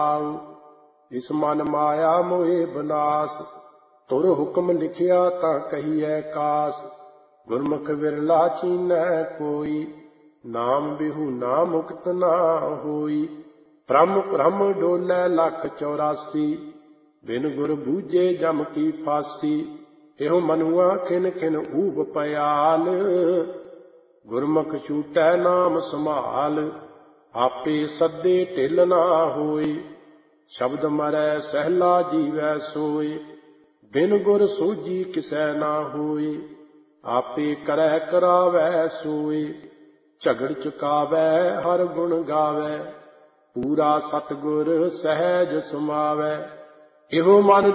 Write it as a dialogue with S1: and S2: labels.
S1: ਇਸ ਮਨ ਮਾਇਆ ਮੋਹਿ ਬਨਾਸ। ਤੁਰ ਹੁਕਮ ਲਿਖਿਆ ਤਾਂ ਕਹੀਐ ਕਾਸ। ਗੁਰਮੁਖ ਵਿਰਲਾ ਚੀਨੈ ਕੋਈ। ਨਾਮ ਬਿਹੁ ਮੁਕਤ ਨਾ ਹੋਈ। ਭ੍ਰਮ ਭ੍ਰਮ ਡੋਲੈ ਲੱਖ 84। ਬਿਨ ਗੁਰ ਬੂਝੇ ਜਮ ਕੀ ਫਾਸੀ। ਇਹੋ ਮਨੁਆ ਖਿਨ ਖਿਨ ਊਬ ਪਿਆਲ। ਗੁਰਮੁਖ ਛੂਟੈ ਨਾਮ ਸੰਭਾਲ। ਆਪੇ ਸੱਦੇ ਢਿਲ ਨਾ ਹੋਈ। ਸ਼ਬਦ ਮਰੈ ਸਹਿਲਾ ਜੀਵੈ ਸੋਇ। ਬਿਨ ਗੁਰ ਸੋਝੀ ਕਿਸੈ ਨਾ ਹੋਈ। ਆਪੇ ਕਰੈ ਕਰਾਵੈ ਸੋਇ। ਝਗੜ ਚੁਕਾਵੈ ਹਰ ਗੁਣ ਗਾਵੈ। ਪੂਰਾ ਸਤਿਗੁਰ ਸਹਿਜ ਸਮਾਵੈ। ਇਹੋ ਮਨ